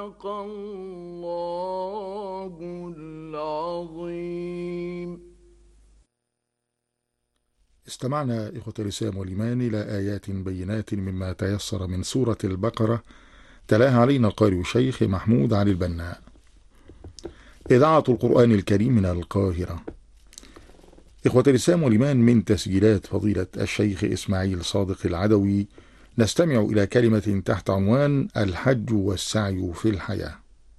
صدق الله العظيم. استمعنا إخوة الإسلام والإيمان إلى آيات بينات مما تيسر من سورة البقرة، تلاها علينا القارئ الشيخ محمود علي البناء. إذاعة القرآن الكريم من القاهرة. إخوة الإسلام والإيمان، من تسجيلات فضيلة الشيخ إسماعيل صادق العدوي نستمع إلى كلمة تحت عنوان الحج والسعي في الحياة.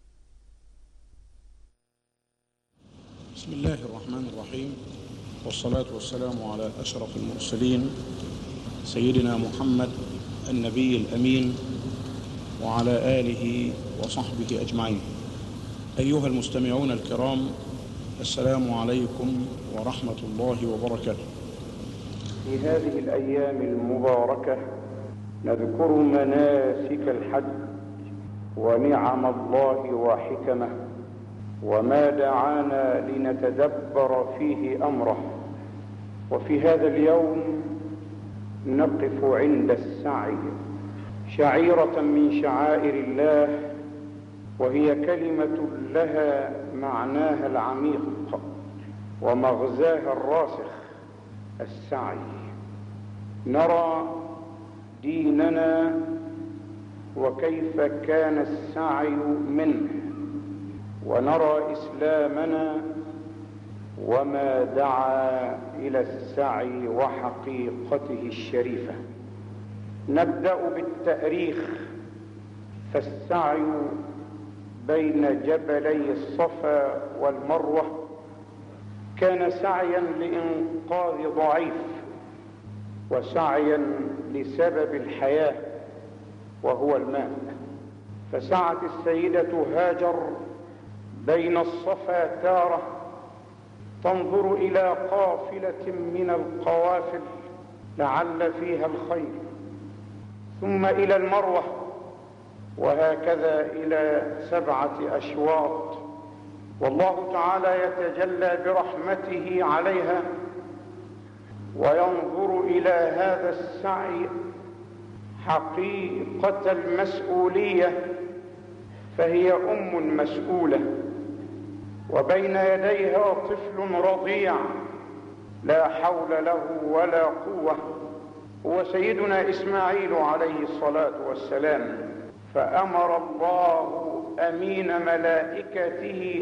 بسم الله الرحمن الرحيم، والصلاة والسلام على أشرف المرسلين سيدنا محمد النبي الأمين وعلى آله وصحبه أجمعين. أيها المستمعون الكرام، السلام عليكم ورحمة الله وبركاته. في هذه الأيام المباركة نذكر مناسك الحج ونعم الله وحكمه، وما دعانا لنتدبر فيه أمره. وفي هذا اليوم نقف عند السعي، شعيرة من شعائر الله، وهي كلمة لها معناها العميق ومغزاها الراسخ، السعي. نرى ديننا وكيف كان السعي منه، ونرى إسلامنا وما دعا إلى السعي وحقيقته الشريفة. نبدأ بالتأريخ، فالسعي بين جبلي الصفا والمروة كان سعيا لإنقاذ ضعيف، وسعيا لسبب الحياة وهو الماء. فسعت السيدة هاجر بين الصفا تارة تنظر إلى قافلة من القوافل لعل فيها الخير، ثم إلى المروة، وهكذا إلى 7 أشواط، والله تعالى يتجلى برحمته عليها وينظر إلى هذا السعي حقيقة المسؤولية، فهي أم مسؤولة، وبين يديها طفل رضيع لا حول له ولا قوة، هو سيدنا إسماعيل عليه الصلاة والسلام. فأمر الله أمين ملائكته